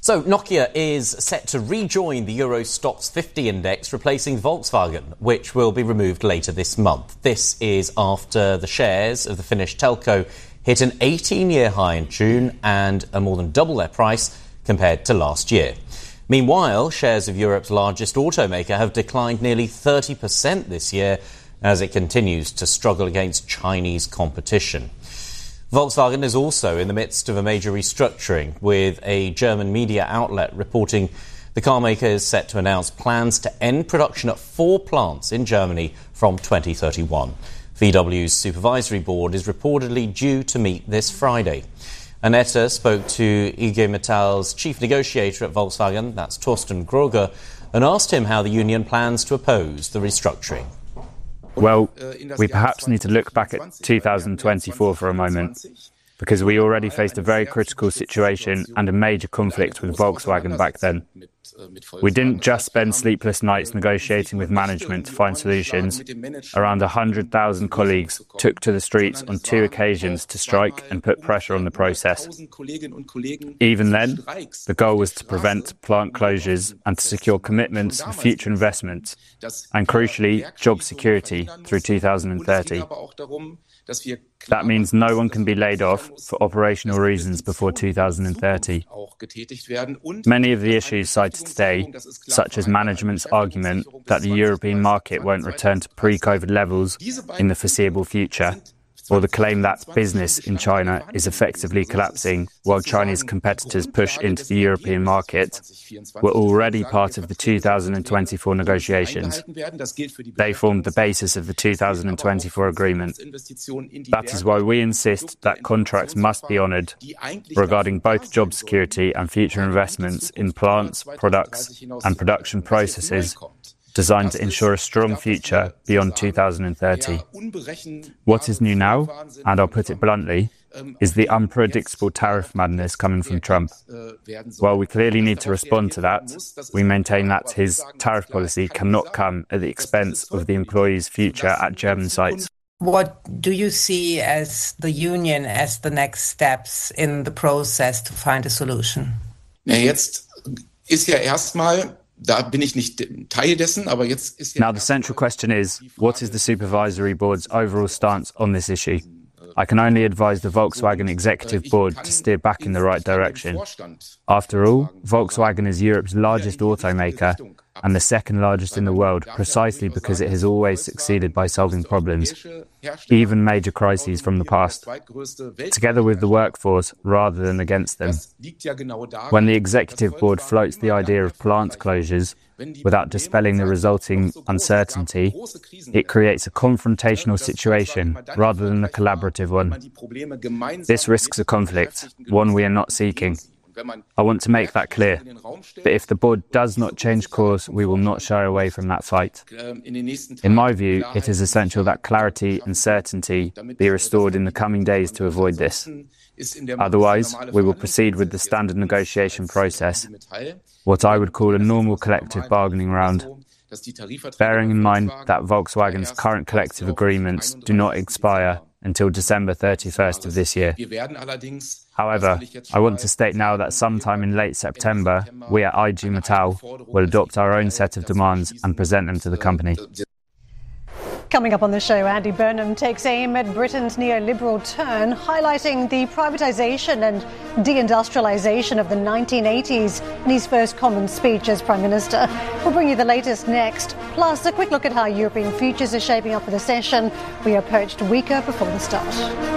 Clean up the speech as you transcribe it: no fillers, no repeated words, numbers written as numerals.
So Nokia is set to rejoin the Euro Stoxx 50 index, replacing Volkswagen, which will be removed later this month. This is after the shares of the Finnish telco hit an 18-year high in June and are more than double their price compared to last year. Meanwhile, shares of Europe's largest automaker have declined nearly 30% this year as it continues to struggle against Chinese competition. Volkswagen is also in the midst of a major restructuring, with a German media outlet reporting the carmaker is set to announce plans to end production at 4 plants in Germany from 2031. VW's supervisory board is reportedly due to meet this Friday. Annette spoke to IG Metall's chief negotiator at Volkswagen, that's Thorsten Groger, and asked him how the union plans to oppose the restructuring. Well, we perhaps need to look back at 2024 for a moment, because we already faced a very critical situation and a major conflict with Volkswagen back then. We didn't just spend sleepless nights negotiating with management to find solutions. Around 100,000 colleagues took to the streets on 2 occasions to strike and put pressure on the process. Even then, the goal was to prevent plant closures and to secure commitments for future investments, and crucially, job security through 2030. That means no one can be laid off for operational reasons before 2030. Many of the issues cited today, such as management's argument that the European market won't return to pre-COVID levels in the foreseeable future, or the claim that business in China is effectively collapsing while Chinese competitors push into the European market, were already part of the 2024 negotiations. They formed the basis of the 2024 agreement. That is why we insist that contracts must be honoured regarding both job security and future investments in plants, products and production processes designed to ensure a strong future beyond 2030. What is new now, and I'll put it bluntly, is the unpredictable tariff madness coming from Trump. While we clearly need to respond to that, we maintain that his tariff policy cannot come at the expense of the employees' future at German sites. What do you see as the union as the next steps in the process to find a solution? Jetzt ist ja erstmal Now, the central question is, what is the supervisory board's overall stance on this issue? I can only advise the Volkswagen executive board to steer back in the right direction. After all, Volkswagen is Europe's largest automaker and the second largest in the world, precisely because it has always succeeded by solving problems, even major crises from the past, together with the workforce rather than against them. When the executive board floats the idea of plant closures without dispelling the resulting uncertainty, it creates a confrontational situation rather than a collaborative one. This risks a conflict, one we are not seeking. I want to make that clear. But if the board does not change course, we will not shy away from that fight. In my view, it is essential that clarity and certainty be restored in the coming days to avoid this. Otherwise, we will proceed with the standard negotiation process, what I would call a normal collective bargaining round, bearing in mind that Volkswagen's current collective agreements do not expire until December 31st of this year. However, I want to state now that sometime in late September, we at IG Metall will adopt our own set of demands and present them to the company. Coming up on the show, Andy Burnham takes aim at Britain's neoliberal turn, highlighting the privatisation and deindustrialisation of the 1980s in his first common speech as Prime Minister. We'll bring you the latest next, plus a quick look at how European futures are shaping up for the session. We approached weaker before the start.